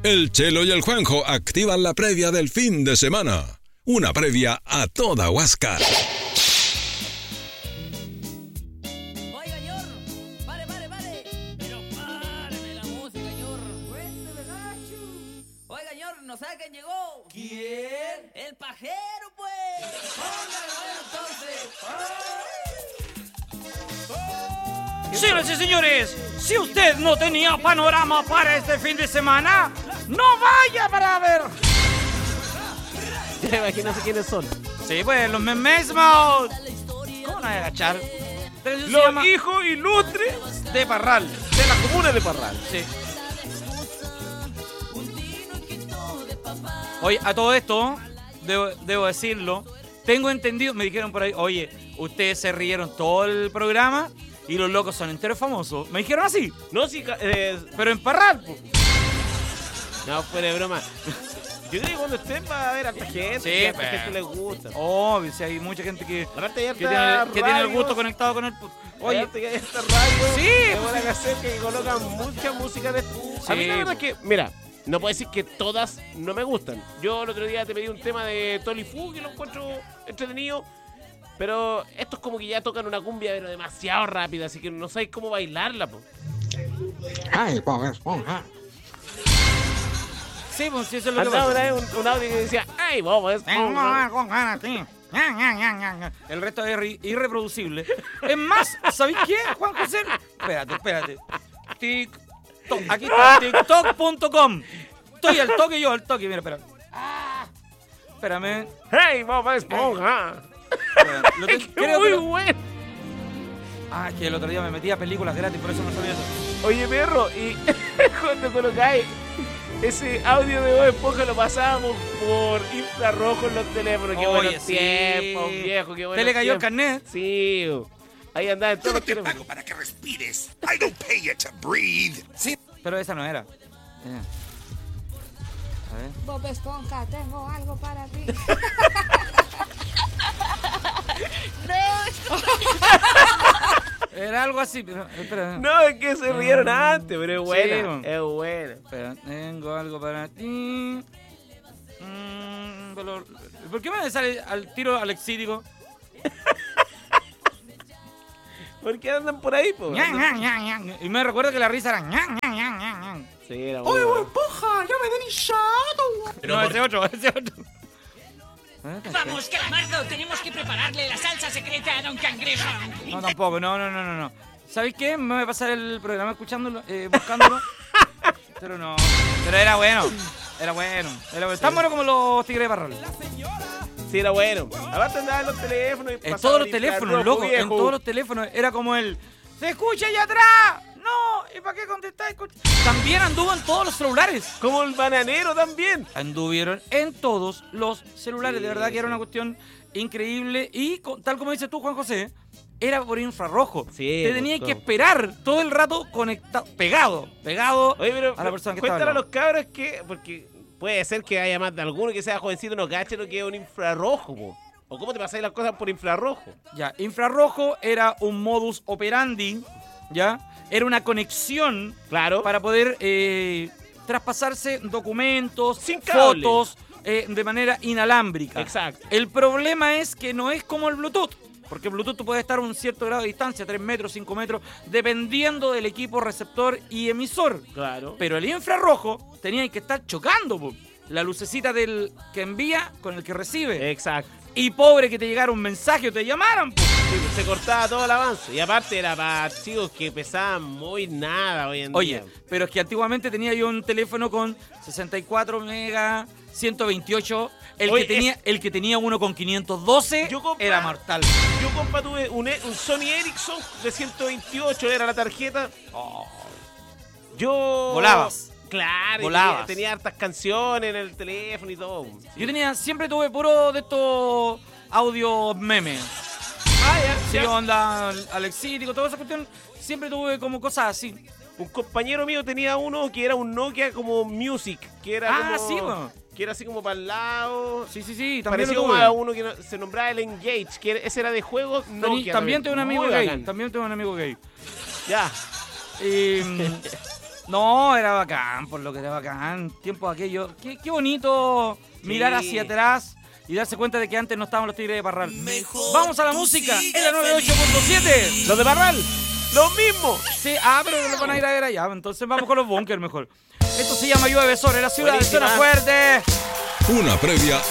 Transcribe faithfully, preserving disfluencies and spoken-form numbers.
El Chelo y el Juanjo activan la previa del fin de semana. Una previa a toda Huáscar. Oiga, señor, pare, pare, pare. Pero páreme la música, señor. Cuénteme, gacho. Oiga, señor, ¿no sabe quién llegó? ¿Quién? El pajero, pues. Póngalo, entonces. Señoras y señores, si usted no tenía panorama para este fin de semana, no vaya para ver. Ya imagínate quiénes son. Sí, pues, los mismos. ¿Cómo no voy a agachar? Los hijos ilustres de Parral. de la comuna de Parral. Sí. Oye, a todo esto, debo, debo decirlo, tengo entendido, me dijeron por ahí, oye, ustedes se rieron todo el programa y los locos son enteros famosos. Me dijeron así, No, sí, eh, pero en Parral, po. no, fuera de broma. Yo creo que cuando estén va a ver a esta gente, Sí, que a esta pues. gente les gusta. Obvio, si hay mucha gente que, Aparte ya que, está tiene, que tiene el gusto conectado con el... Oye, Oye, que hay esta radio. Sí, de pues, buena sí. cassette que colocan mucha música de... A mí la Sí, verdad es que, mira, no puedo decir que todas no me gustan. Yo el otro día te pedí un tema de Tony Fu que lo encuentro entretenido. Pero estos como que ya tocan una cumbia pero demasiado rápida, así que no sabéis cómo bailarla, po. Ay, Bob Esponja. sí, pues sí, eso es lo que Andaba una pasa. vez un, un audio que decía, ¡ay, Bob Esponja! El resto es irre- irreproducible. Es más, ¿sabéis qué, Juan José? Espérate, espérate. TikTok. Aquí está, tiktok punto com. Estoy al toque yo, al toque. Mira, espera. Ah, espérame. ¡Hey, Bob Esponja! espérame. Lo te- ¡Qué creo muy que lo- bueno! Ah, es que el otro día me metí a películas gratis, por eso no sabía eso. Oye, perro, y cuando colocáis ese audio de Bob Esponja lo pasábamos por infrarrojo en los teléfonos. ¡Qué Oye, buenos sí. tiempos, viejo! ¡Qué buenos ¿Te le cayó el tiempos! carnet? Sí, bo. Ahí andaba en todos los teléfonos. para que respires. I don't pay you to breathe. Sí. Pero esa no era. Eh. A ver. Bob Esponja, tengo algo para ti. Era algo así, pero espera. No, es que se rieron antes, pero es buena. Sí, bo. Es buena. Espera, tengo algo para ti. Mm, pero- ¿Por qué me sale al tiro alexídico? ¿Por qué andan por ahí, po? Ñan, ñan, ñan, ñan. Y me recuerdo que la risa era ñan, ñan, ñan, ñan, ñan. Sí, era bueno. Esponja! ¡Ya me den iniciado! No, ese otro, ese otro. Vamos, Calamardo, tenemos que prepararle la salsa secreta a Don Cangrejo. No, tampoco, no, no, no, no, no. ¿Sabéis qué? Me voy a pasar el programa escuchándolo, eh, buscándolo. Pero no. Pero era bueno. Era bueno. Era bueno. Tan bueno como los tigres de Parral. Sí, era bueno. Aparte andaba en los teléfonos. Y En pasaban todos los el teléfonos, infrarrojo, loco. En viejo. todos los teléfonos. Era como el. ¡Se escucha allá atrás! ¡No! ¿Y para qué contestáis? También anduvo en todos los celulares. Como el bananero también. Anduvieron en todos los celulares. De verdad que era una cuestión increíble. Y co- tal como dices tú, Juan José, era por infrarrojo. Sí, Te por tenías todo. que esperar todo el rato conectado, pegado, pegado Oye, pero a la persona que estaba cuéntale a al los lado. cabros que... Porque puede ser que haya más de alguno que sea jovencito no cache lo que es un infrarrojo, po. ¿O cómo te pasáis las cosas por infrarrojo? Ya, infrarrojo era un modus operandi, ¿ya? Era una conexión Claro. para poder eh, traspasarse documentos, Sin cable. fotos, eh, de manera inalámbrica. Exacto. El problema es que no es como el Bluetooth, porque el Bluetooth tú puedes estar a un cierto grado de distancia, tres metros, cinco metros, dependiendo del equipo receptor y emisor. Claro. Pero el infrarrojo tenía que estar chocando, po. La lucecita del que envía con el que recibe. Exacto. Y pobre que te llegara un mensaje o te llamaran, po. Sí, pues, se cortaba todo el avance. Y aparte era para chicos que pesaban muy nada hoy en Oye, día. pero es que antiguamente tenía yo un teléfono con sesenta y cuatro megas, ciento veintiocho. El, Oye, que, tenía, el que tenía uno con quinientos doce Yo, compa- era mortal. Yo, compa, tuve un, E- un Sony Ericsson de ciento veintiocho, era la tarjeta. Yo... Volabas. Claro, y Volabas. Tenía, tenía hartas canciones en el teléfono y todo. Sí. Yo tenía, siempre tuve puro de estos audio memes. Ah, ya, Sí, ya. onda alexítico, toda esa cuestión. Siempre tuve como cosas así. Un compañero mío tenía uno que era un Nokia como Music, que era Ah, como... sí, po. Que era así como para el lado. Sí, sí, sí, también Parecía lo como tuve. a uno que no- se nombraba el Engage, que era- ese era de juegos Tení- Nokia. también tengo un amigo Muy gay. bacán. También tengo un amigo gay. Ya. Y, mm, No, era bacán, por lo que era bacán. Tiempo aquello. Qué, qué bonito mirar Sí. hacia atrás y darse cuenta de que antes no estaban los Tigres de Parral. Vamos a la música en la noventa y ocho punto siete. Los de Parral, los mismos. Sí, ah, pero lo van a ir a ver allá. Entonces vamos con los bunkers mejor. Esto se llama Llueve sobre la ciudad de Buenísima. Zona Fuerte. Una previa